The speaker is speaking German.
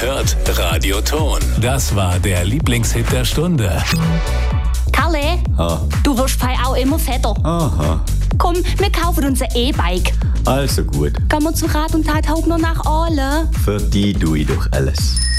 Hört Radio Ton. Das war der Lieblingshit der Stunde. Kalle, du wirst auch immer fetter. Aha, Komm, wir kaufen uns ein E-Bike. also gut. Gehen wir zu Rat und Tat Hauptner nach Aale. Für die tue ich doch alles.